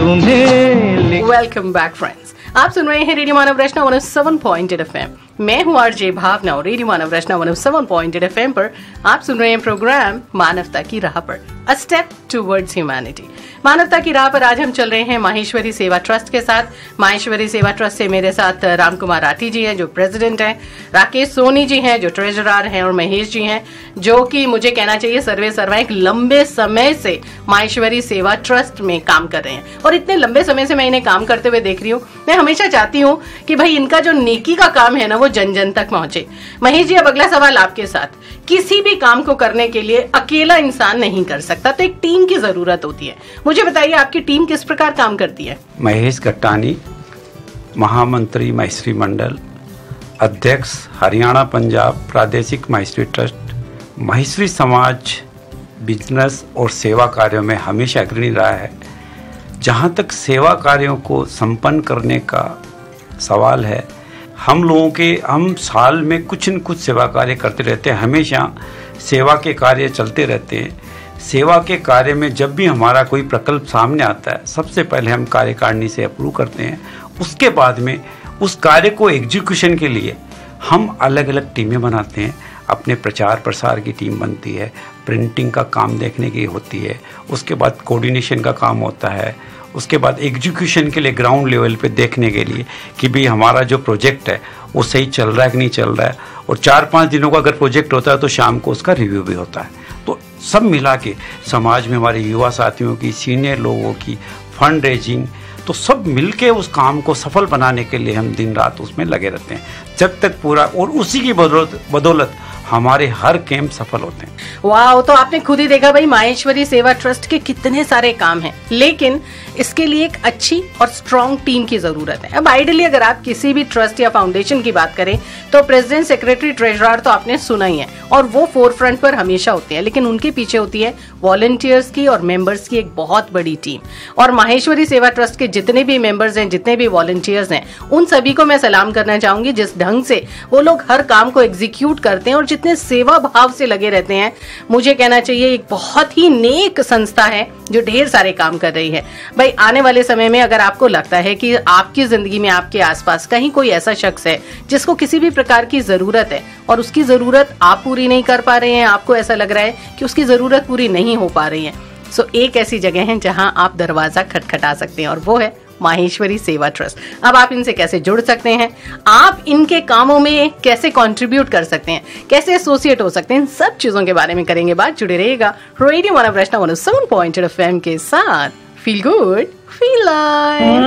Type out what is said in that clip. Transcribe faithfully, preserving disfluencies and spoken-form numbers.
तुम्हें। Welcome back friends, आप सुन रहे हैं रेडियो मानव रचना one O seven point eight F M. मैं हूँ आरजे भावना और रेडियो मानव रचना one O seven point eight F M पर आप सुन रहे हैं प्रोग्राम मानवता की राह पर, अ स्टेप टुवर्ड्स ह्यूमैनिटी। मानवता की राह पर आज हम चल रहे हैं माहेश्वरी सेवा ट्रस्ट के साथ। माहेश्वरी सेवा ट्रस्ट से मेरे साथ राम कुमार राठी जी हैं जो प्रेसिडेंट हैं, राकेश सोनी जी हैं जो ट्रेजरर हैं और महेश जी हैं जो कि मुझे कहना चाहिए सर्वे सर्वा एक लंबे समय से माहेश्वरी सेवा ट्रस्ट में काम कर रहे हैं। और इतने लंबे समय से मैं इन्हें काम करते हुए देख रही हूँ। मैं हमेशा चाहती हूँ कि भाई इनका जो नेकी का काम है ना वो जन जन तक पहुंचे। महेश जी, अब अगला सवाल आपके साथ। किसी भी काम को करने के लिए अकेला इंसान नहीं कर सकता, तो एक टीम की जरूरत होती है। मुझे बताइए आपकी टीम किस प्रकार काम करती है? महेश गट्टानी, महामंत्री माहेश्वरी मंडल, अध्यक्ष हरियाणा पंजाब प्रादेशिक माहेश्वरी ट्रस्ट। माहेश्वरी समाज बिजनेस और सेवा कार्यों में हमेशा अग्रणी रहा है। जहाँ तक सेवा कार्यों को संपन्न करने का सवाल है, हम लोगों के हम साल में कुछ न कुछ सेवा कार्य करते रहते हैं। हमेशा सेवा के कार्य चलते रहते हैं। सेवा के कार्य में जब भी हमारा कोई प्रकल्प सामने आता है, सबसे पहले हम कार्यकारिणी से अप्रूव करते हैं। उसके बाद में उस कार्य को एग्जीक्यूशन के लिए हम अलग अलग टीमें बनाते हैं। अपने प्रचार प्रसार की टीम बनती है, प्रिंटिंग का काम देखने की होती है, उसके बाद कोऑर्डिनेशन का काम होता है, उसके बाद एग्जीक्यूशन के लिए ग्राउंड लेवल पे देखने के लिए कि भाई हमारा जो प्रोजेक्ट है वो सही चल रहा है कि नहीं चल रहा है। और चार पाँच दिनों का अगर प्रोजेक्ट होता है तो शाम को उसका रिव्यू भी होता है। तो सब मिला के समाज में हमारे युवा साथियों की, सीनियर लोगों की फंड रेजिंग, तो सब मिलके उस काम को सफल बनाने के लिए हम दिन रात उसमें लगे रहते हैं जब तक पूरा, और उसी की बदौलत बदौलत हमारे हर कैंप सफल होते हैं। वाह, तो आपने खुद ही देखा भाई माहेश्वरी सेवा ट्रस्ट के कितने सारे काम हैं, लेकिन इसके लिए एक अच्छी और स्ट्रॉन्ग टीम की जरूरत है। अब आइडियली अगर आप किसी भी ट्रस्ट या फाउंडेशन की बात करें तो प्रेसिडेंट, सेक्रेटरी, ट्रेजरर तो आपने सुना ही है और वो फोर फ्रंट पर हमेशा होते हैं, लेकिन उनके पीछे होती है वॉलंटियर्स की और मेंबर्स की एक बहुत बड़ी टीम। और माहेश्वरी सेवा ट्रस्ट के जितने भी मेंबर्स हैं, जितने भी वॉलंटियर्स हैं, उन सभी को मैं सलाम करना चाहूंगी जिस ढंग से वो लोग हर काम को एग्जीक्यूट करते हैं और जितने सेवा भाव से लगे रहते हैं। मुझे कहना चाहिए एक बहुत ही नेक संस्था है जो ढेर सारे काम कर रही है। भाई आने वाले समय में अगर आपको लगता है कि आपकी जिंदगी में आपके आसपास कहीं कोई ऐसा शख्स है जिसको किसी भी प्रकार की जरूरत है और उसकी जरूरत आप पूरी नहीं कर पा रहे हैं, आपको ऐसा लग रहा है कि उसकी जरूरत पूरी नहीं हो पा रही है, सो एक ऐसी जगह है जहां आप दरवाजा खटखटा सकते हैं और वो है माहेश्वरी सेवा ट्रस्ट। अब आप इनसे कैसे जुड़ सकते हैं, आप इनके कामों में कैसे कंट्रीब्यूट कर सकते हैं, कैसे एसोसिएट हो सकते हैं, इन सब चीजों के बारे में करेंगे बात। जुड़े रहिएगा रेडियो मानव रचना one O seven point eight F M के साथ। Feel good, feel like.